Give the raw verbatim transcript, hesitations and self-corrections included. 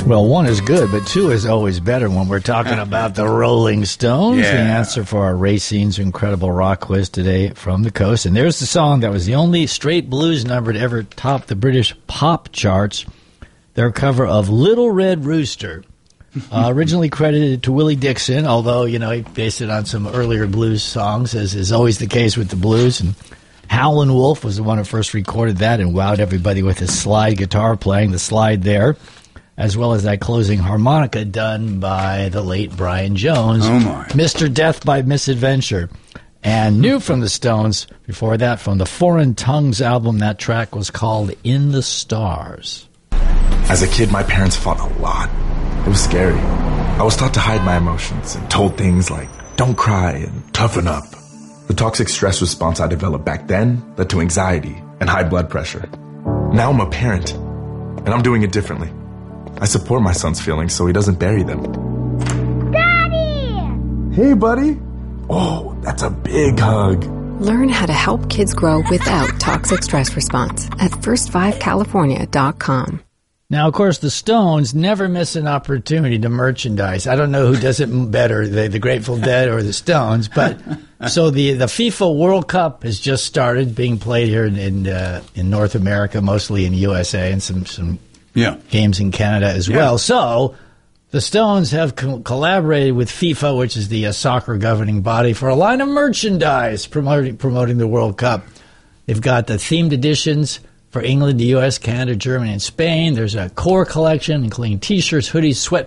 Well, one is good, but two is always better when we're talking about the Rolling Stones. Yeah. The answer for our Racine's incredible rock quiz today from the coast. And there's the song that was the only straight blues number to ever top the British pop charts. Their cover of Little Red Rooster. Uh, originally credited to Willie Dixon, although, you know, he based it on some earlier blues songs, as is always the case with the blues. And Howlin' Wolf was the one who first recorded that and wowed everybody with his slide guitar playing, the slide there, as well as that closing harmonica done by the late Brian Jones. Oh, my. Mister Death by Misadventure. And new from the Stones, before that, from the Foreign Tongues album, that track was called In the Stars. As a kid, my parents fought a lot. It was scary. I was taught to hide my emotions and told things like, don't cry and toughen up. The toxic stress response I developed back then led to anxiety and high blood pressure. Now I'm a parent, and I'm doing it differently. I support my son's feelings so he doesn't bury them. Daddy! Hey, buddy. Oh, that's a big hug. Learn how to help kids grow without toxic stress response at first five california dot com. Now, of course, the Stones never miss an opportunity to merchandise. I don't know who does it better, the, the Grateful Dead or the Stones, but so the, the FIFA World Cup has just started being played here in in, uh, in North America, mostly in U S A, and some, some Yeah. games in Canada as Yeah. well. So the Stones have co- collaborated with FIFA, which is the uh, soccer governing body, for a line of merchandise promoting, promoting the World Cup. They've got the themed editions for England, the U S, Canada, Germany, and Spain. There's a core collection, including T-shirts, hoodies, sweat